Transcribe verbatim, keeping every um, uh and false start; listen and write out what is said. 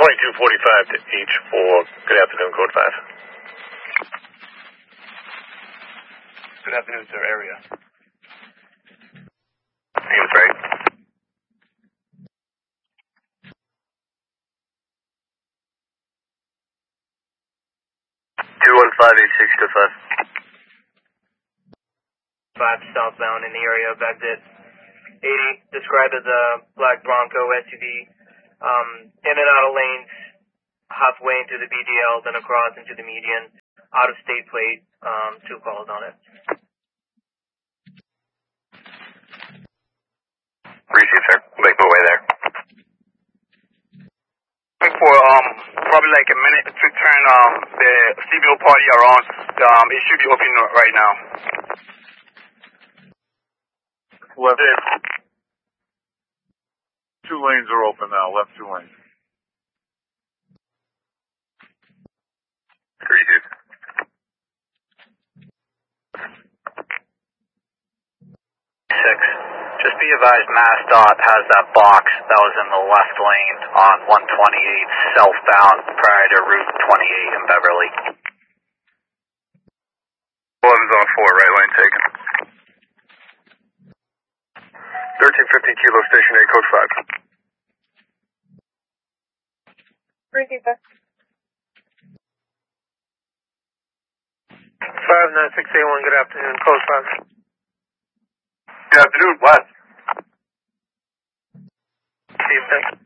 twenty-two forty-five to each for good afternoon, code five. Good afternoon, sir. Area. He was right. two one five eight six two five. five southbound in the area of exit eighty, described as a black Bronco S U V, um, in and out of lanes, halfway into the B D L, then across into the median, out of state plate, um, two calls on it. Receive, sir. Make my way there. For um probably like a minute to turn um the C B O party around. Um, it should be open right now. Left. Two lanes are open now. Left two lanes. Receive. Six. Just be advised, MassDOT has that box that was in the left lane on one twenty-eight southbound prior to Route twenty-eight in Beverly. eleven zone four, right lane taken. thirteen fifty Kilo Station eight, code five. Receive that. five nine six eight one, good afternoon, code five. Good afternoon, West. Receive that.